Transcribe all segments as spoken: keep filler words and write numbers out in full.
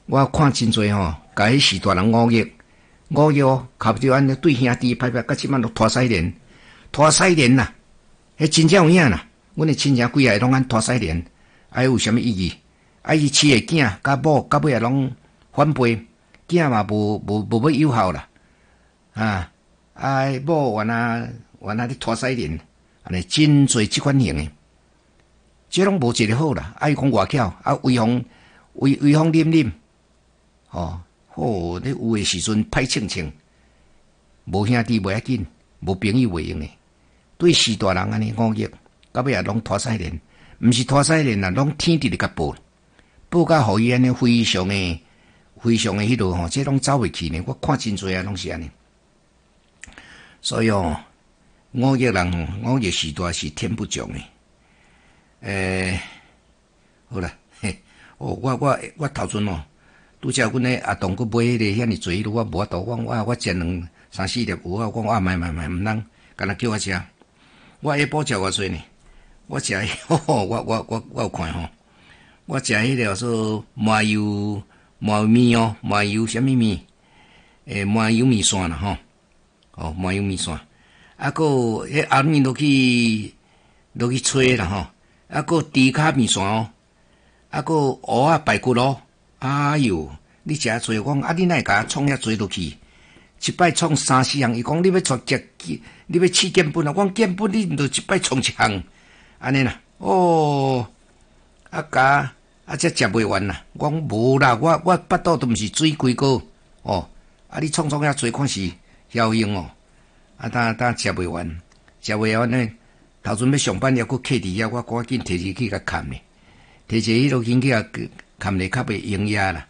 我看真侪吼，甲迄时大人五月五月哦，靠不着安尼对兄弟拍拍，甲即摆都拖西连，拖西连啦，迄真正有影啦。阮诶亲戚几个拢安拖西连，啊有啥物意义？啊伊饲诶囝甲某到尾啊拢反背，囝嘛无无无要有效啦，啊啊某原啊原啊咧拖西连，安尼真侪即款型诶，即拢无一个好啦。啊伊讲外巧，啊威风威威风凛凛。哦，好，你有诶时阵歹清清，无兄弟袂要紧，无朋友袂用诶。对四大人安尼五月，到尾也拢拖西连，毋是拖西连啦，拢天直咧甲报，报甲互伊安尼非常诶，非常诶迄落吼，即拢走袂去呢。我看真侪啊，拢是安尼。所以哦，五月人五月时大是天不从诶。诶、欸，好啦，嘿，哦，我我我头阵哦。拄则阮咧阿东佫买迄个遐尼侪，我无法度，我我我食两三四粒有啊，我讲啊，买买买，毋通，干那叫我食。我下晡食偌济呢？我食迄，我我我我有看吼，我食迄个叫做麻油麻油面哦，麻油啥物面？诶，麻油面线啦吼，哦，麻油面线，啊，佫迄暗面落去落去吹啦吼，啊，佫猪骹面线哦，啊，佫蚵仔排骨咯。哎哟，你食啊侪，我讲啊，你哪会甲创遐侪落去？一摆创三四项，伊讲你要创食，你要试建本啊？我讲建本你著一摆创一项，安尼啦。哦，啊甲啊则食袂完啦。我讲无啦，我我巴肚都毋是水龟膏哦。啊，你创创遐侪看是效用哦。啊，当当食袂完，食袂完呢，头阵要上班了，佫客伫遐，我赶紧摕入去甲砍咧，摕一迄落紧去啊。看咧较袂营养啦，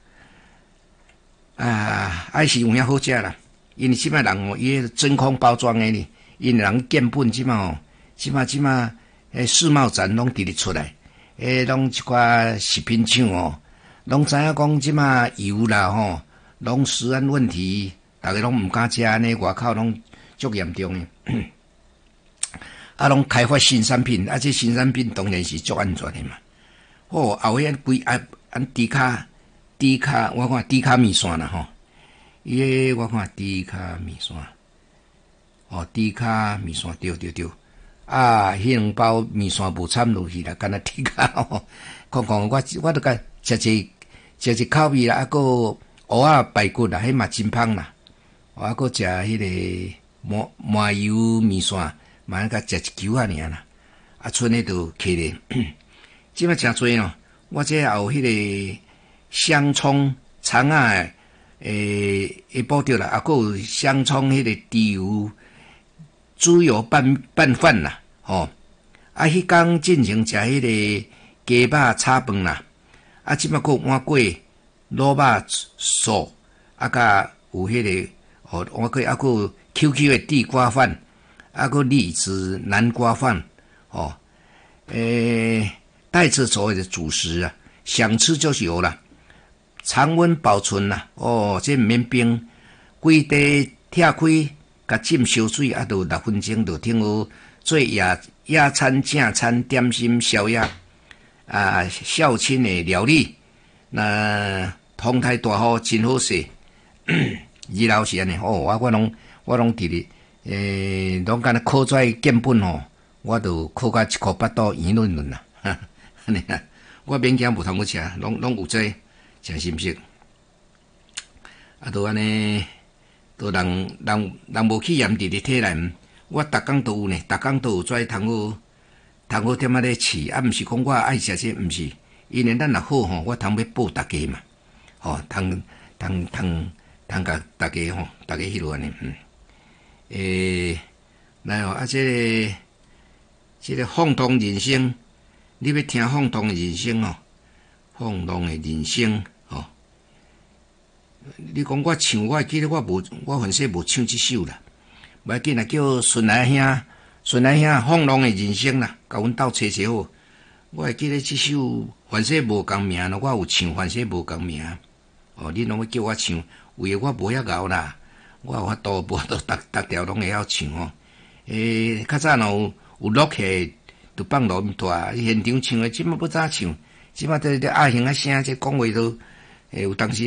啊，还是有影好食啦。因为即摆人哦，伊真空包装诶哩，因人建本即摆哦，即摆即摆诶世贸展拢直直出来，诶，拢一寡食品厂哦，拢知影讲即摆油啦吼，拢食安问题，逐个拢毋敢食安尼，外口拢足严重诶。啊，拢开发新产品，啊，这新产品当然是足安全诶嘛。哦，后尾规啊。按猪骹猪骹，我看猪骹面线啦吼，伊个我看猪骹面线，哦，猪骹面线对对对，啊，迄两包面线无掺落去啦，干那猪骹吼，看看我我都甲食一食一口味啦，啊个蚵仔排骨啦，迄嘛真芳啦，啊个食迄个麻麻油面线，嘛甲食一球啊尔啦，啊，剩诶都客咧，即摆诚侪哦。我这也有迄个香葱葱啊，诶，会补着啦，啊，还有香葱迄个猪油猪油拌拌饭啦，吼、哦，啊，迄天进行食迄个鸡肉炒饭啦，啊，即摆还有碗粿、卤肉素，啊，甲有迄、那个哦，碗粿啊，还有 Q Q 的地瓜饭，啊，还有栗子南瓜饭，哦，诶。带着所谓的主食啊，想吃就是有了，常温保存啦、啊。哦，这毋免冰，规地拆开，甲浸烧水啊，都六分钟就挺好做野野餐、正餐、点心、宵夜啊，孝亲的料理。那风台大雨真好势，二楼是安尼哦，我我拢我拢伫咧，诶，拢干那考出来建本吼，我都考甲一箍巴肚圆润润啦。安尼啊，我勉强无通去食，拢拢有这诚心实。啊，都安尼，都人人人无去验伫咧体内，我逐工都有呢，逐工都有跩通好通好点仔咧饲，啊，毋是讲我爱食这，毋是，因为咱若好吼，我通要报大家嘛，吼，通通通通甲大家吼，大家迄落安尼，嗯，诶，来哦，啊，这个这个放荡人生。你要听放荡的人生哦，放荡的人生哦。你讲我唱，我记得我无，我反正无唱这首啦。唔要紧啦，叫顺来兄，顺来兄放荡的人生啦，甲阮斗找找好。我会记得这首，反正无共名咯，我有唱，反正无共名。哦，你拢要叫我唱，为我无遐敖啦，我有法度无度逐逐条拢会晓唱哦。诶，较早若有有录起。就放录音带，现场唱诶，即摆要怎唱？即摆在在阿兄啊声，即讲话都，诶，有当时。